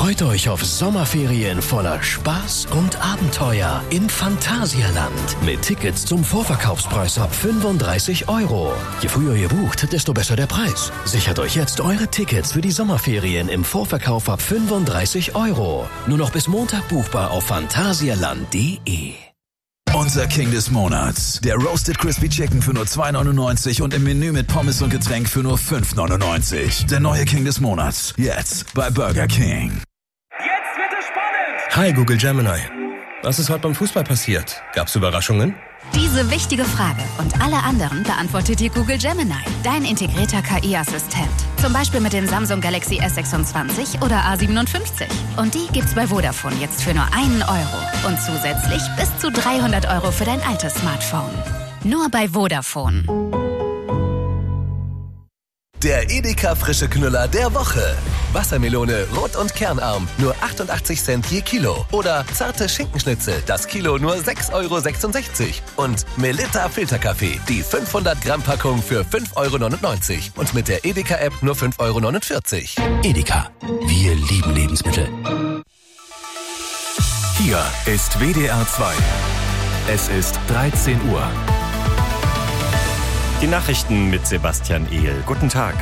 Freut euch auf Sommerferien voller Spaß und Abenteuer im Phantasialand mit Tickets zum Vorverkaufspreis ab 35 €. Je früher ihr bucht, desto besser der Preis. Sichert euch jetzt eure Tickets für die Sommerferien im Vorverkauf ab 35 €. Nur noch bis Montag buchbar auf phantasialand.de. Unser King des Monats. Der Roasted Crispy Chicken für nur 2,99 und im Menü mit Pommes und Getränk für nur 5,99. Der neue King des Monats. Jetzt bei Burger King. Jetzt wird es spannend! Hi Google Gemini. Was ist heute beim Fußball passiert? Gab's Überraschungen? Diese wichtige Frage und alle anderen beantwortet dir Google Gemini, dein integrierter KI-Assistent. Zum Beispiel mit dem Samsung Galaxy S26 oder A57. Und die gibt's bei Vodafone jetzt für nur €1 und zusätzlich bis zu 300 € für dein altes Smartphone. Nur bei Vodafone. Der Edeka frische Knüller der Woche. Wassermelone rot und kernarm, nur 88 Cent je Kilo. Oder zarte Schinkenschnitzel, das Kilo nur 6,66 €. Und Melitta Filterkaffee, die 500 Gramm Packung für 5,99 €. Und mit der Edeka-App nur 5,49 €. Edeka, wir lieben Lebensmittel. Hier ist WDR 2. Es ist 13 Uhr. Die Nachrichten mit Sebastian Ehl. Guten Tag.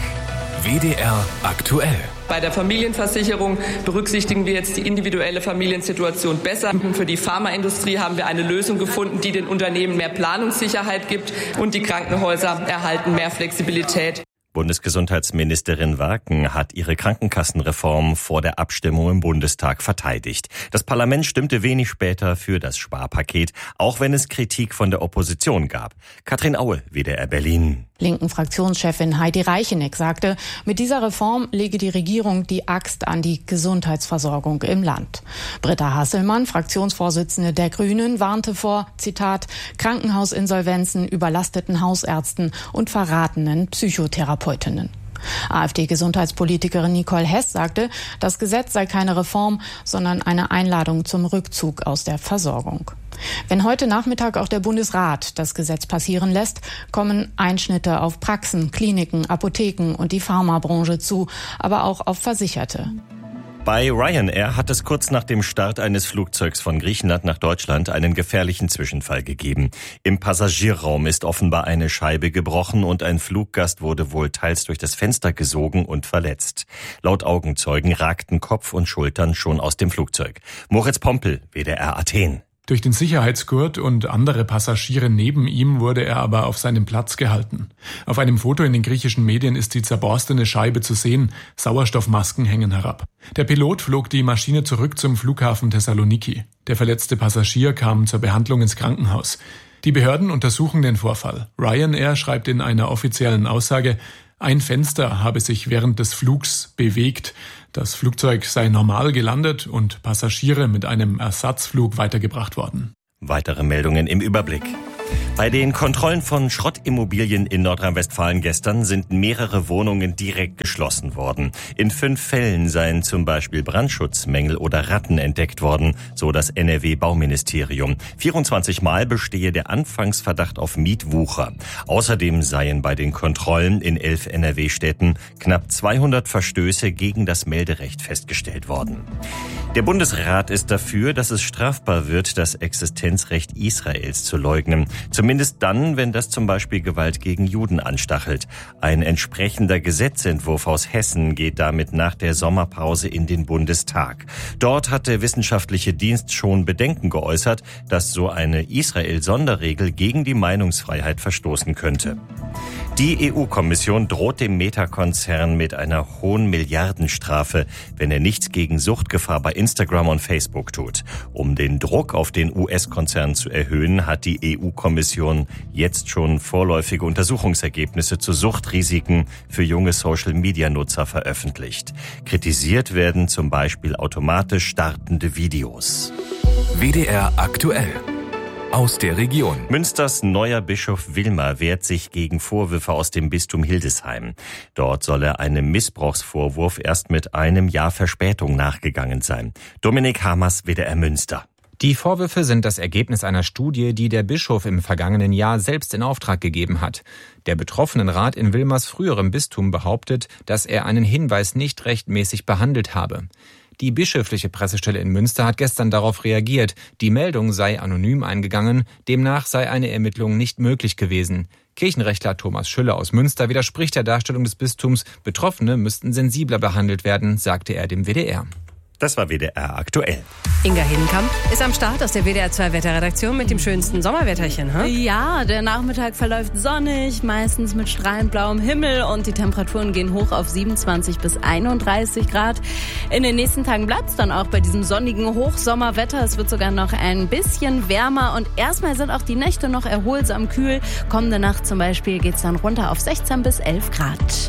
WDR aktuell. Bei der Familienversicherung berücksichtigen wir jetzt die individuelle Familiensituation besser. Für die Pharmaindustrie haben wir eine Lösung gefunden, die den Unternehmen mehr Planungssicherheit gibt, und die Krankenhäuser erhalten mehr Flexibilität. Bundesgesundheitsministerin Waken hat ihre Krankenkassenreform vor der Abstimmung im Bundestag verteidigt. Das Parlament stimmte wenig später für das Sparpaket, auch wenn es Kritik von der Opposition gab. Katrin Aue, WDR Berlin. Linken Fraktionschefin Heidi Reicheneck sagte, mit dieser Reform lege die Regierung die Axt an die Gesundheitsversorgung im Land. Britta Hasselmann, Fraktionsvorsitzende der Grünen, warnte vor, Zitat, Krankenhausinsolvenzen, überlasteten Hausärzten und verratenen Psychotherapeutinnen. AfD-Gesundheitspolitikerin Nicole Hess sagte, das Gesetz sei keine Reform, sondern eine Einladung zum Rückzug aus der Versorgung. Wenn heute Nachmittag auch der Bundesrat das Gesetz passieren lässt, kommen Einschnitte auf Praxen, Kliniken, Apotheken und die Pharmabranche zu, aber auch auf Versicherte. Bei Ryanair hat es kurz nach dem Start eines Flugzeugs von Griechenland nach Deutschland einen gefährlichen Zwischenfall gegeben. Im Passagierraum ist offenbar eine Scheibe gebrochen und ein Fluggast wurde wohl teils durch das Fenster gesogen und verletzt. Laut Augenzeugen ragten Kopf und Schultern schon aus dem Flugzeug. Moritz Pompel, WDR Athen. Durch den Sicherheitsgurt und andere Passagiere neben ihm wurde er aber auf seinem Platz gehalten. Auf einem Foto in den griechischen Medien ist die zerborstene Scheibe zu sehen, Sauerstoffmasken hängen herab. Der Pilot flog die Maschine zurück zum Flughafen Thessaloniki. Der verletzte Passagier kam zur Behandlung ins Krankenhaus. Die Behörden untersuchen den Vorfall. Ryanair schreibt in einer offiziellen Aussage, ein Fenster habe sich während des Flugs bewegt. Das Flugzeug sei normal gelandet und Passagiere mit einem Ersatzflug weitergebracht worden. Weitere Meldungen im Überblick. Bei den Kontrollen von Schrottimmobilien in Nordrhein-Westfalen gestern sind mehrere Wohnungen direkt geschlossen worden. In 5 Fällen seien zum Beispiel Brandschutzmängel oder Ratten entdeckt worden, so das NRW-Bauministerium. 24 Mal bestehe der Anfangsverdacht auf Mietwucher. Außerdem seien bei den Kontrollen in 11 NRW-Städten knapp 200 Verstöße gegen das Melderecht festgestellt worden. Der Bundesrat ist dafür, dass es strafbar wird, das Existenzrecht Israels zu leugnen. Zumindest dann, wenn das zum Beispiel Gewalt gegen Juden anstachelt. Ein entsprechender Gesetzentwurf aus Hessen geht damit nach der Sommerpause in den Bundestag. Dort hat der wissenschaftliche Dienst schon Bedenken geäußert, dass so eine Israel-Sonderregel gegen die Meinungsfreiheit verstoßen könnte. Die EU-Kommission droht dem Meta-Konzern mit einer hohen Milliardenstrafe, wenn er nichts gegen Suchtgefahr bei Instagram und Facebook tut. Um den Druck auf den US-Konzern zu erhöhen, hat die EU-Kommission jetzt schon vorläufige Untersuchungsergebnisse zu Suchtrisiken für junge Social-Media-Nutzer veröffentlicht. Kritisiert werden zum Beispiel automatisch startende Videos. WDR aktuell. Aus der Region. Münsters neuer Bischof Wilmer wehrt sich gegen Vorwürfe aus dem Bistum Hildesheim. Dort soll er einem Missbrauchsvorwurf erst mit einem Jahr Verspätung nachgegangen sein. Dominik Hamers, WDR Münster. Die Vorwürfe sind das Ergebnis einer Studie, die der Bischof im vergangenen Jahr selbst in Auftrag gegeben hat. Der Betroffenenrat in Wilmers früherem Bistum behauptet, dass er einen Hinweis nicht rechtmäßig behandelt habe. Die bischöfliche Pressestelle in Münster hat gestern darauf reagiert. Die Meldung sei anonym eingegangen, demnach sei eine Ermittlung nicht möglich gewesen. Kirchenrechtler Thomas Schüller aus Münster widerspricht der Darstellung des Bistums. Betroffene müssten sensibler behandelt werden, sagte er dem WDR. Das war WDR aktuell. Inga Hedenkamp ist am Start aus der WDR 2 Wetterredaktion mit dem schönsten Sommerwetterchen. Ja, der Nachmittag verläuft sonnig, meistens mit strahlend blauem Himmel und die Temperaturen gehen hoch auf 27 bis 31 Grad. In den nächsten Tagen bleibt es dann auch bei diesem sonnigen Hochsommerwetter. Es wird sogar noch ein bisschen wärmer und erstmal sind auch die Nächte noch erholsam kühl. Kommende Nacht zum Beispiel geht es dann runter auf 16 bis 11 Grad.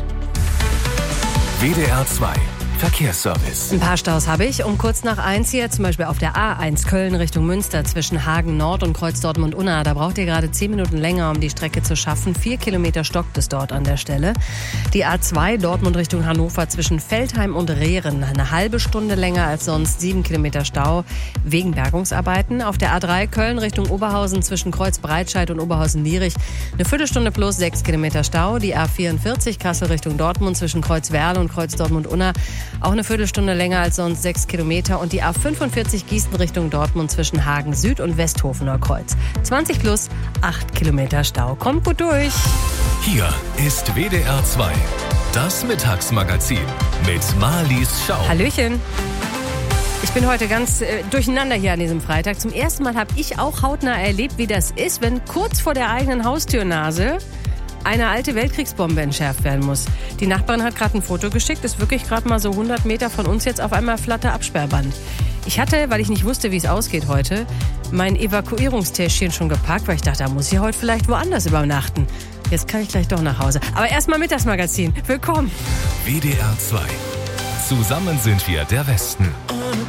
WDR 2 Verkehrsservice. Ein paar Staus habe ich. Um kurz nach 1 hier, zum Beispiel auf der A1 Köln Richtung Münster zwischen Hagen Nord und Kreuz Dortmund-Unna. Da braucht ihr gerade 10 Minuten länger, um die Strecke zu schaffen. 4 Kilometer stockt es dort an der Stelle. Die A2 Dortmund Richtung Hannover zwischen Feldheim und Rehren. Eine halbe Stunde länger als sonst. 7 Kilometer Stau wegen Bergungsarbeiten. Auf der A3 Köln Richtung Oberhausen zwischen Kreuz Breitscheid und Oberhausen-Lierich. Eine Viertelstunde plus 6 Kilometer Stau. Die A44 Kassel Richtung Dortmund zwischen Kreuz Werle und Kreuz Dortmund-Unna. Auch eine Viertelstunde länger als sonst, 6 Kilometer. Und die A45 Gießen Richtung Dortmund zwischen Hagen Süd und Westhofener Kreuz. 20 plus, 8 Kilometer Stau. Kommt gut durch. Hier ist WDR 2, das Mittagsmagazin mit Marlies Schau. Hallöchen. Ich bin heute ganz durcheinander hier an diesem Freitag. Zum ersten Mal habe ich auch hautnah erlebt, wie das ist, wenn kurz vor der eigenen Haustürnase eine alte Weltkriegsbombe entschärft werden muss. Die Nachbarin hat gerade ein Foto geschickt, ist wirklich gerade mal so 100 Meter von uns jetzt auf einmal flatter Absperrband. Ich hatte, weil ich nicht wusste, wie es ausgeht heute, mein Evakuierungstäschchen schon gepackt, weil ich dachte, da muss ich heute vielleicht woanders übernachten. Jetzt kann ich gleich doch nach Hause. Aber erstmal Mittagsmagazin. Willkommen. WDR 2. Zusammen sind wir der Westen.